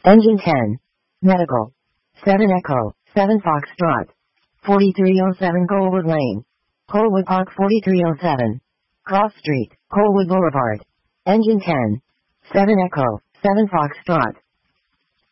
Engine 10. Medical. 7 Echo, 7 Foxtrot. 4307 Colwood Lane. Colwood Park 4307. Cross Street, Colwood Boulevard. Engine 10. 7 Echo, 7 Foxtrot.